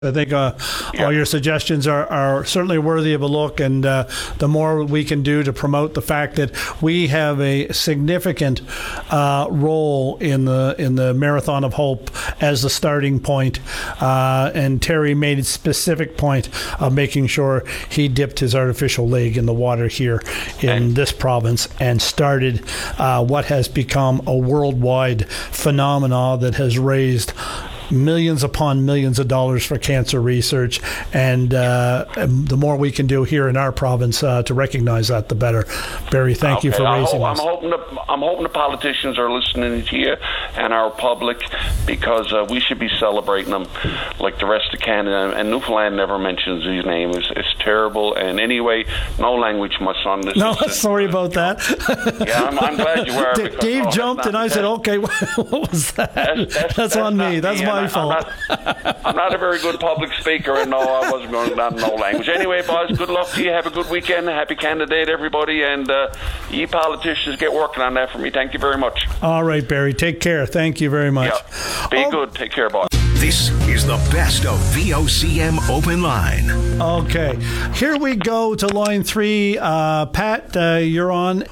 I think all your suggestions are certainly worthy of a look, and the more we can do to promote the fact that we have a significant role in the Marathon of Hope as the starting point. And Terry made a specific point of making sure he dipped his artificial leg in the water here in this province and started what has become a worldwide phenomenon that has raised millions upon millions of dollars for cancer research, and the more we can do here in our province to recognize that, the better. Barry, thank you for raising this. I'm hoping the politicians are listening to you and our public, because we should be celebrating them like the rest of Canada. And Newfoundland never mentions his name. It's terrible. And anyway, no language, my son. Sorry about that. Yeah, I'm glad you were. Dave jumped, and I said, "Okay, what was that?" That's on me. That's my fault. I'm not a very good public speaker, and no, I wasn't going down no language. Anyway, boys, good luck to you. Have a good weekend. Happy Candidate, everybody, and you politicians get working on that for me. Thank you very much. All right, Barry. Take care. Thank you very much. Yeah. Be good. Take care, boys. This is the best of VOCM Open Line. Okay, here we go to line 3. Pat, you're on.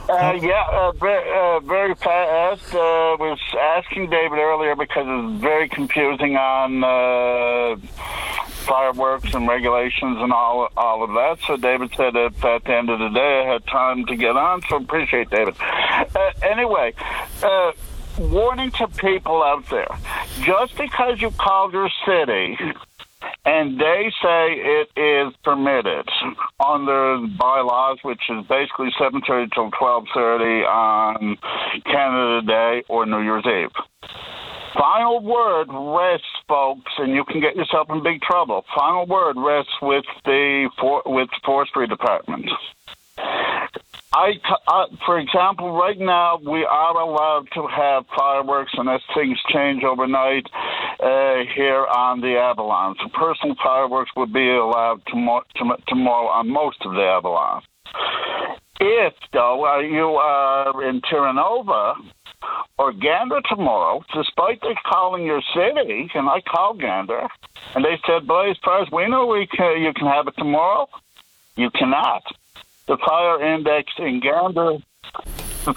Very fast. Was asking David earlier because it's very confusing on fireworks and regulations and all of that. So David said if at the end of the day I had time to get on, so appreciate David. Anyway, warning to people out there, just because you called your city and they say it is permitted under bylaws, which is basically 7:30 till 12:30 on Canada Day or New Year's Eve. Final word rests, folks, and you can get yourself in big trouble. Final word rests with the Forestry Department. For example, right now we are allowed to have fireworks unless things change overnight here on the Avalon. So personal fireworks would be allowed tomorrow on most of the Avalon. If, though, you are in Terranova or Gander tomorrow, despite they calling your city, and I called Gander, and they said, boy, as far as we know, you can have it tomorrow. You cannot. The fire index in Gander and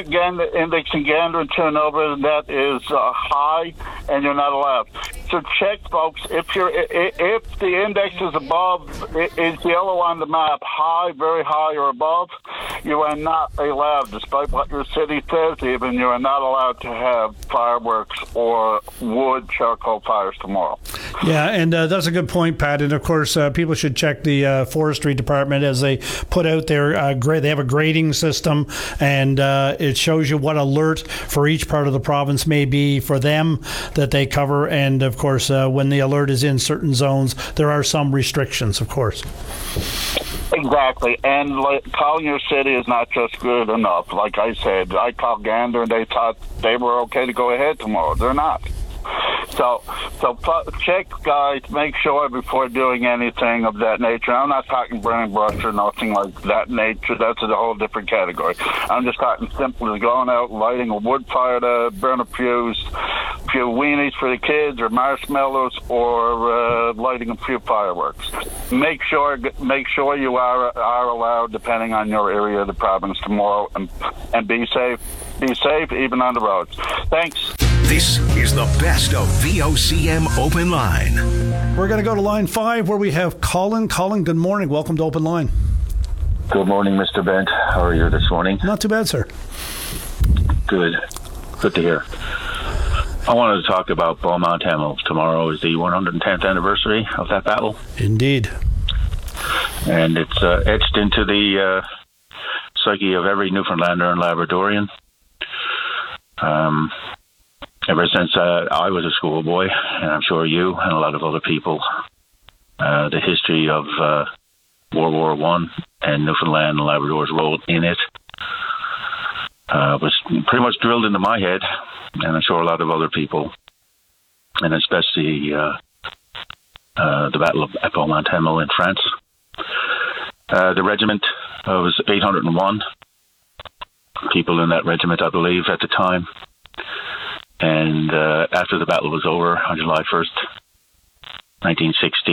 Terranova, that is high, and you're not allowed. So check, folks. If the index is above, is yellow on the map, high, very high, or above, you are not allowed. Despite what your city says, even you are not allowed to have fireworks or wood charcoal fires tomorrow. Yeah, and that's a good point, Pat. And of course, people should check the Forestry Department as they put out their they have a grading system, and it shows you what alert for each part of the province may be for them that they cover. And of course, when the alert is in certain zones, there are some restrictions, of course. Exactly, and calling your city is not just good enough. Like I said, I called Gander, and they thought they were okay to go ahead tomorrow. They're not. So check, guys, make sure before doing anything of that nature. I'm not talking burning brush or nothing like that nature. That's a whole different category. I'm just talking simply going out, lighting a wood fire to burn a few weenies for the kids, or marshmallows, or lighting a few fireworks. Make sure you are allowed, depending on your area of the province tomorrow, and be safe. Be safe, even on the roads. Thanks. This is the best of VOCM Open Line. We're going to go to line 5 where we have Colin. Colin, good morning. Welcome to Open Line. Good morning, Mr. Bent. How are you this morning? Not too bad, sir. Good. Good to hear. I wanted to talk about Beaumont Hamel. Tomorrow is the 110th anniversary of that battle. Indeed. And it's etched into the psyche of every Newfoundlander and Labradorian. Ever since I was a schoolboy, and I'm sure you and a lot of other people, the history of World War I and Newfoundland and Labrador's role in it was pretty much drilled into my head, and I'm sure a lot of other people, and especially the Battle of Beaumont Hamel in France. The regiment was 801 people in that regiment, I believe, at the time. And after the battle was over on July 1st, 1960